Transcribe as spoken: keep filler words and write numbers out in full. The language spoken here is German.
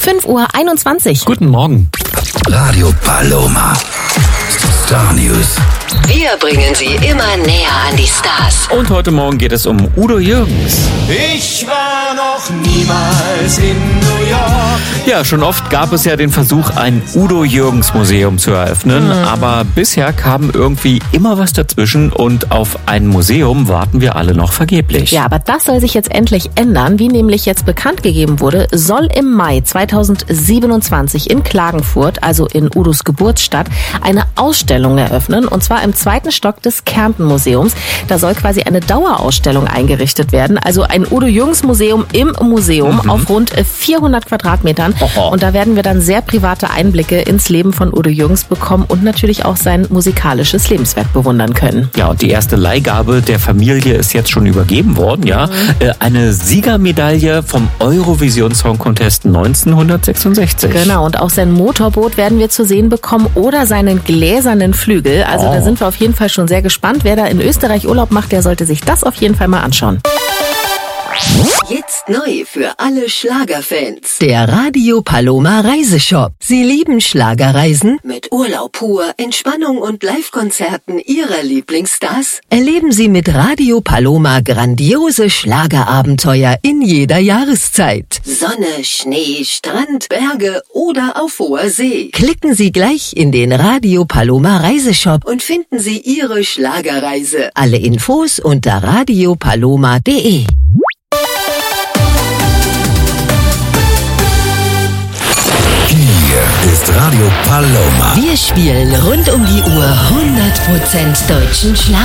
fünf Uhr einundzwanzig. Guten Morgen. Radio Paloma. Star News. Wir bringen Sie immer näher an die Stars. Und heute Morgen geht es um Udo Jürgens. Ich war noch niemals in New York. Ja, schon oft gab es ja den Versuch, ein Udo Jürgens Museum zu eröffnen. Mhm. Aber bisher kam irgendwie immer was dazwischen und auf ein Museum warten wir alle noch vergeblich. Ja, aber das soll sich jetzt endlich ändern. Wie nämlich jetzt bekannt gegeben wurde, soll im Mai zweitausendsiebenundzwanzig in Klagenfurt, also in Udos Geburtsstadt, eine Ausstellung eröffnen. Und zwar im zweiten Stock des Kärnten-Museums. Da soll quasi eine Dauerausstellung eingerichtet werden. Also ein Udo Jürgens Museum im Museum mhm. auf rund vierhundert Quadratmetern. Oho. Und da werden wir dann sehr private Einblicke ins Leben von Udo Jürgens bekommen und natürlich auch sein musikalisches Lebenswerk bewundern können. Ja, und die erste Leihgabe der Familie ist jetzt schon übergeben worden, ja. Mhm. Eine Siegermedaille vom Eurovision Song Contest neunzehnhundertsechsundsechzig. Genau, und auch sein Motorboot werden wir zu sehen bekommen oder seinen gläsernen Flügel. Also oh. da sind wir auf jeden Fall schon sehr gespannt. Wer da in Österreich Urlaub macht, der sollte sich das auf jeden Fall mal anschauen. Jetzt neu für alle Schlagerfans. Der Radio Paloma Reiseshop. Sie lieben Schlagerreisen? Mit Urlaub pur, Entspannung und Live-Konzerten Ihrer Lieblingsstars? Erleben Sie mit Radio Paloma grandiose Schlagerabenteuer in jeder Jahreszeit. Sonne, Schnee, Strand, Berge oder auf hoher See. Klicken Sie gleich in den Radio Paloma Reiseshop und finden Sie Ihre Schlagerreise. Alle Infos unter radio paloma punkt de. Hier ist Radio Paloma. Wir spielen rund um die Uhr hundert Prozent deutschen Schlager.